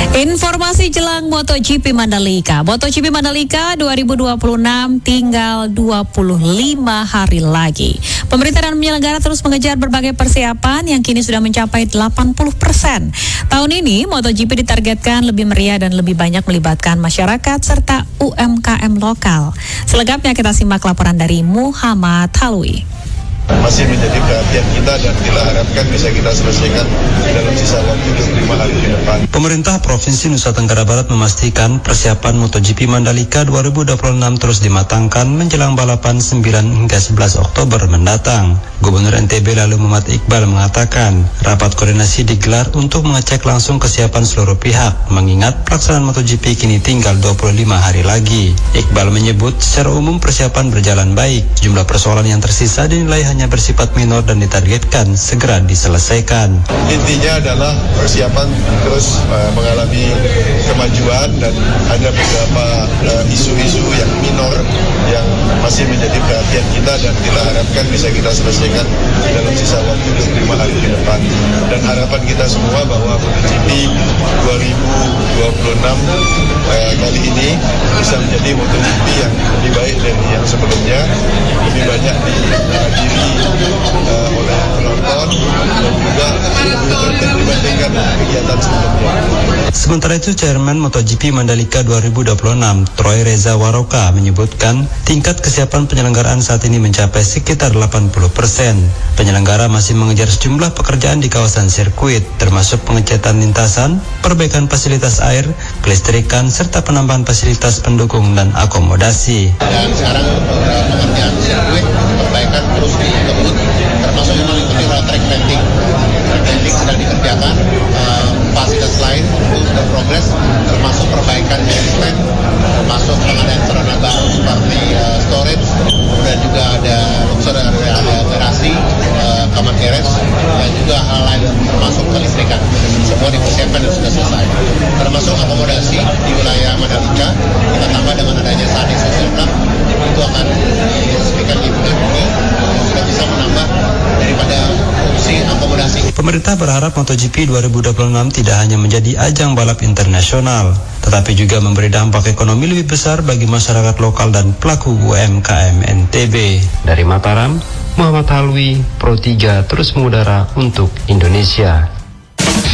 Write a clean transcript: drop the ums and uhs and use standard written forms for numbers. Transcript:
Informasi jelang MotoGP Mandalika. MotoGP Mandalika 2026 tinggal 25 hari lagi. Pemerintah dan penyelenggara terus mengejar berbagai persiapan yang kini sudah mencapai 80%. Tahun ini MotoGP ditargetkan lebih meriah dan lebih banyak melibatkan masyarakat serta UMKM lokal. Selengkapnya kita simak laporan dari Muhammad Halwi. Masih menjadi perhatian kita dan kita harapkan bisa kita selesaikan dalam sisa waktu 25 hari ke depan. Pemerintah Provinsi Nusa Tenggara Barat memastikan persiapan MotoGP Mandalika 2026 terus dimatangkan menjelang balapan 9 hingga 11 Oktober mendatang. Gubernur NTB lalu Muhammad Iqbal mengatakan rapat koordinasi digelar untuk mengecek langsung kesiapan seluruh pihak mengingat pelaksanaan MotoGP kini tinggal 25 hari lagi. Iqbal menyebut secara umum persiapan berjalan baik. Jumlah persoalan yang tersisa dinilai hanya bersifat minor dan ditargetkan segera diselesaikan. Intinya adalah persiapan terus mengalami kemajuan dan ada beberapa isu-isu yang minor yang masih menjadi perhatian kita dan kita harapkan bisa kita selesaikan dalam sisa waktu 25 hari ke depan. Dan harapan kita semua bahwa MotoGP 2026 kali ini bisa menjadi MotoGP yang lebih baik dari yang sebelumnya, lebih banyak dihadiri oleh penonton dan juga lebih tertib dibandingkan kegiatan sebelumnya. Sementara itu, Chairman MotoGP Mandalika 2026, Troy Reza Waroka, menyebutkan tingkat kesiapan penyelenggaraan saat ini mencapai sekitar 80%. Penyelenggara masih mengejar sejumlah pekerjaan di kawasan sirkuit, termasuk pengecatan lintasan, perbaikan fasilitas air, kelistrikan, serta penambahan fasilitas pendukung dan akomodasi. Dan sekarang pengerjaan sirkuit, perbaikan terus dikebut, termasuk yang mengikuti road track painting. Painting sedang dikerjakan, fasilitas lain sudah progres, termasuk perbaikan stand, termasuk pengadaan sarana baru seperti storage, kemudian juga ada garasi, kamar teres, dan juga hal lain termasuk kelistrikan. Semua dipersiapkan dan sudah selesai. Termasuk akomodasi di wilayah Mandalika, kita tambah dengan adanya Sani Social Club, itu akan diresmikan di bulan ini, sudah bisa menambah daripada fungsi akomodasi. Pemerintah berharap MotoGP 2026 tidak hanya menjadi ajang balap internasional, tetapi juga memberi dampak ekonomi lebih besar bagi masyarakat lokal dan pelaku UMKM NTB. Dari Mataram, Muhammad Halwi, Pro 3 terus mengudara untuk Indonesia.